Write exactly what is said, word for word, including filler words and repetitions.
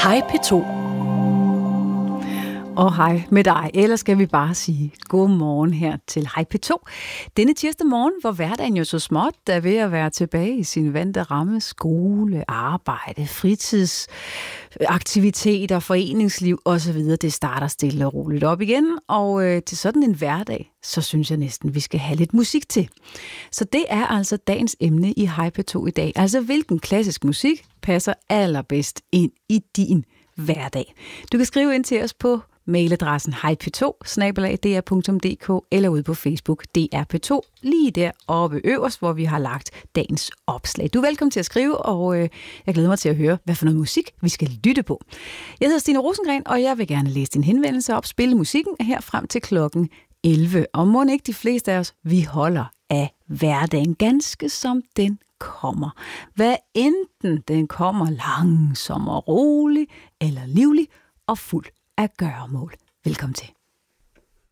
Hej P to. Og hej med dig, eller skal vi bare sige god morgen her til Hej P to. Denne tirsdag morgen, hvor hverdagen jo så småt er ved at være tilbage i sin vante ramme, skole, arbejde, fritidsaktiviteter, foreningsliv osv. Det starter stille og roligt op igen, og øh, til sådan en hverdag, så synes jeg næsten, vi skal have lidt musik til. Så det er altså dagens emne i Hej P to i dag. Altså hvilken klassisk musik passer allerbedst ind i din hverdag. Du kan skrive ind til os på mailadressen hej p to snabel-a d r punktum d k eller ude på Facebook D R P to, lige der oppe øverst, hvor vi har lagt dagens opslag. Du er velkommen til at skrive, og øh, jeg glæder mig til at høre, hvad for noget musik vi skal lytte på. Jeg hedder Stine Rosengren, og jeg vil gerne læse din henvendelse op, spille musikken her frem til klokken elleve. Og må ikke de fleste af os, vi holder af hverdagen, ganske som den kommer. Hvad enten den kommer langsom og rolig, eller livlig og fuld af gøremål. Velkommen til.